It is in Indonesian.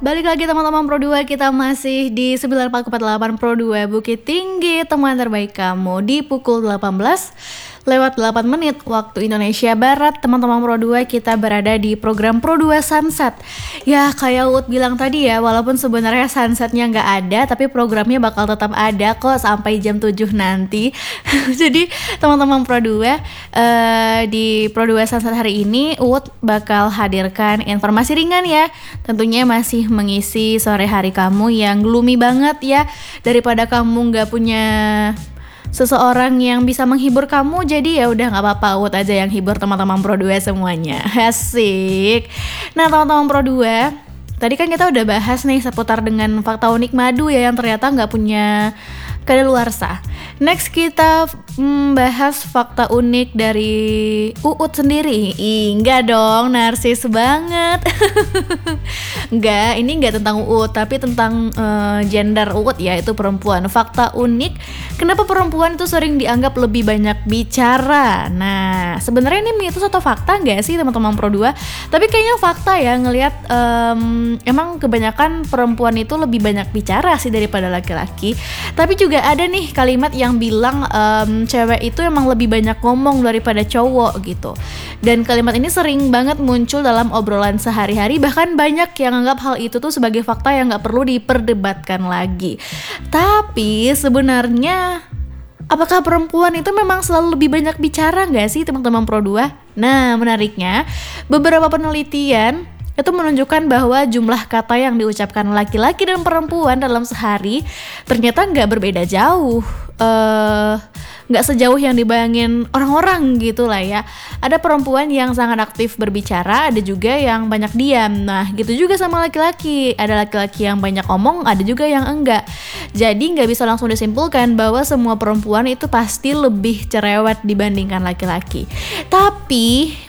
Balik lagi teman-teman Pro 2, kita masih di 94,8 Pro 2 Bukit Tinggi, teman terbaik kamu di pukul 18 lewat 8 menit waktu Indonesia Barat. Teman-teman Pro 2, kita berada di program Pro 2 Sunset. Ya kayak Uut bilang tadi ya, walaupun sebenarnya sunsetnya nggak ada, tapi programnya bakal tetap ada kok sampai jam 7 nanti. Jadi teman-teman Pro 2, di Pro 2 Sunset hari ini Uut bakal hadirkan informasi ringan ya. Tentunya masih mengisi sore hari kamu yang gloomy banget ya. Daripada kamu nggak punya seseorang yang bisa menghibur kamu, jadi ya udah nggak apa-apa, Uut aja yang hibur teman-teman Pro 2 semuanya. Asik. Nah teman-teman Pro 2, tadi kan kita udah bahas nih seputar dengan fakta unik madu ya yang ternyata nggak punya kadaluarsa. Next kita bahas fakta unik dari Uut sendiri. Enggak dong, narsis banget. Ini enggak tentang Uut, tapi tentang gender Uut, yaitu perempuan. Fakta unik, kenapa perempuan itu sering dianggap lebih banyak bicara? Nah, sebenarnya ini mitos atau fakta enggak sih teman-teman Pro 2? Tapi kayaknya fakta ya, ngelihat emang kebanyakan perempuan itu lebih banyak bicara sih daripada laki-laki. Tapi juga ada nih kalimat yang bilang cewek itu emang lebih banyak ngomong daripada cowok gitu. Dan kalimat ini sering banget muncul dalam obrolan sehari-hari, bahkan banyak yang anggap hal itu tuh sebagai fakta yang gak perlu diperdebatkan lagi. Tapi sebenarnya apakah perempuan itu memang selalu lebih banyak bicara gak sih teman-teman Pro 2? Nah menariknya, beberapa penelitian itu menunjukkan bahwa jumlah kata yang diucapkan laki-laki dan perempuan dalam sehari ternyata nggak berbeda jauh, nggak sejauh yang dibayangin orang-orang gitu lah ya. Ada perempuan yang sangat aktif berbicara, ada juga yang banyak diam. Nah gitu juga sama laki-laki, ada laki-laki yang banyak omong, ada juga yang enggak. Jadi nggak bisa langsung disimpulkan bahwa semua perempuan itu pasti lebih cerewet dibandingkan laki-laki. Tapi